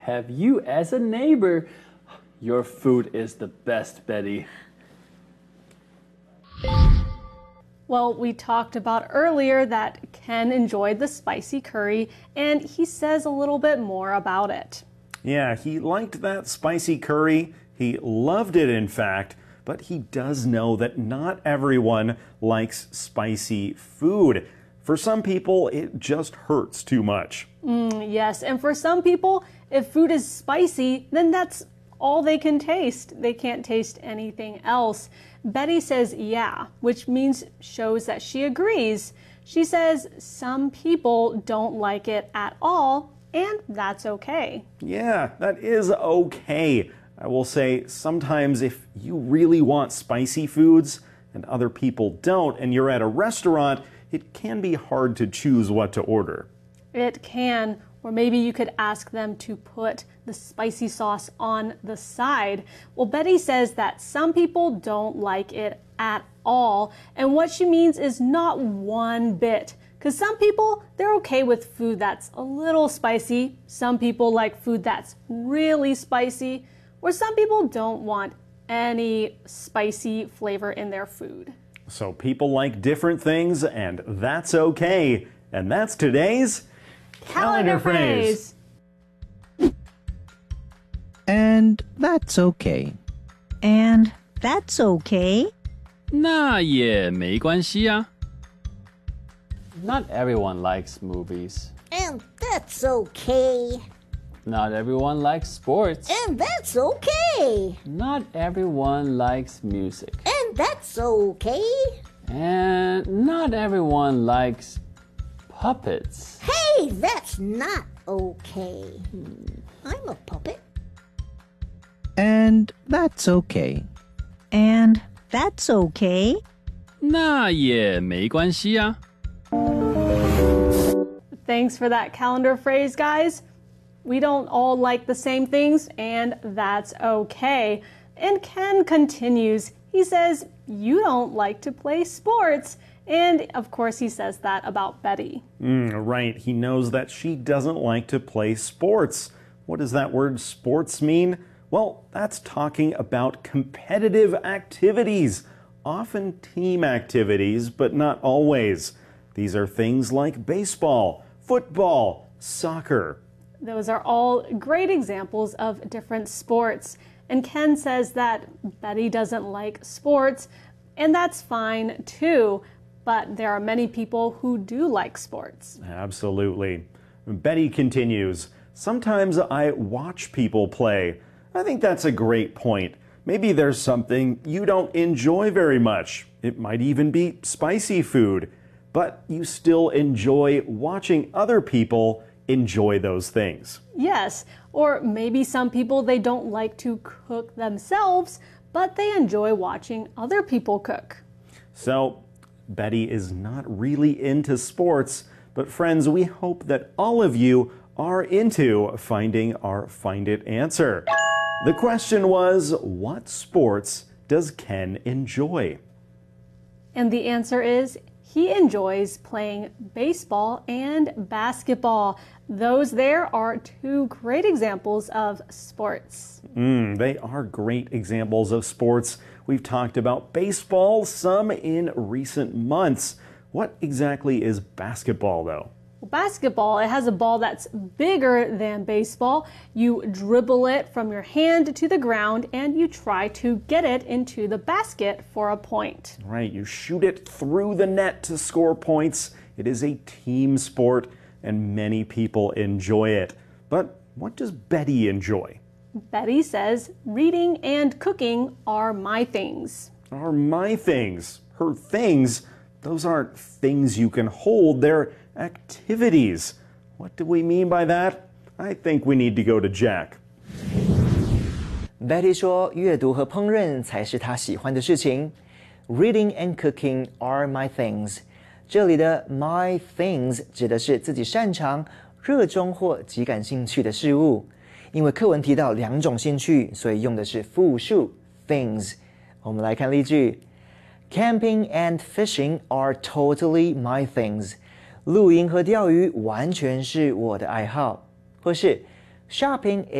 Have you as a neighbor? Your food is the best, Betty. Well, we talked about earlier that Ken enjoyed the spicy curry, and he says a little bit more about it. Yeah, he liked that spicy curry. He loved it, in fact, but he does know that not everyone likes spicy food. For some people, it just hurts too much. Yes, and for some people, if food is spicy, then that's all they can taste. They can't taste anything else. Betty says yeah, which shows that she agrees. She says some people don't like it at all, and that's okay. Yeah, that is okay. I will say sometimes if you really want spicy foods and other people don't, and you're at a restaurant, it can be hard to choose what to order. It can. Or maybe you could ask them to put the spicy sauce on the side. Well, Betty says that some people don't like it at all. And what she means is not one bit. Because some people, they're okay with food that's a little spicy. Some people like food that's really spicy. Or some people don't want any spicy flavor in their food. So people like different things, and that's okay. And that's today's Calendar phrase. And that's okay. And that's okay. 那也没关系啊. Not everyone likes movies. And that's okay. Not everyone likes sports. And that's okay. Not everyone likes music. And that's okay. And not everyone likes puppets. Hey, that's not okay. I'm a puppet. And that's okay. And that's okay. 那也没关系啊. Thanks for that calendar phrase, guys. We don't all like the same things, and that's okay. And Ken continues. He says, you don't like to play sports. And of course, he says that about Betty. Right. He knows that she doesn't like to play sports. What does that word sports mean? Well, that's talking about competitive activities, often team activities, but not always. These are things like baseball, football, soccer. Those are all great examples of different sports. And Ken says that Betty doesn't like sports, and that's fine too. But there are many people who do like sports. Absolutely. Betty continues, sometimes I watch people play. I think that's a great point. Maybe there's something you don't enjoy very much. It might even be spicy food. But you still enjoy watching other people enjoy those things. Yes, or maybe some people, they don't like to cook themselves, but they enjoy watching other people cook. So, Betty is not really into sports, but friends, we hope that all of you are into finding our Find It answer. The question was, what sports does Ken enjoy? And the answer is, he enjoys playing baseball and basketball. Those there are two great examples of sports. They are great examples of sports. We've talked about baseball some in recent months. What exactly is basketball, though? Well, basketball, it has a ball that's bigger than baseball. You dribble it from your hand to the ground and you try to get it into the basket for a point. Right, you shoot it through the net to score points. It is a team sport and many people enjoy it. But what does Betty enjoy? Betty says reading and cooking are my things. Are my things. Her things, those aren't things you can hold, they're activities. What do we mean by that? I think we need to go to Jack. Betty 说，阅读和烹饪才是她喜欢的事情。Reading and cooking are my things。这里的 my things 指的是自己擅长、热衷或极感兴趣的事物。因为课文提到两种兴趣，所以用的是复数 things。我们来看例句 ：Camping and fishing are totally my things。露营和钓鱼完全是我的爱好。或是 Shopping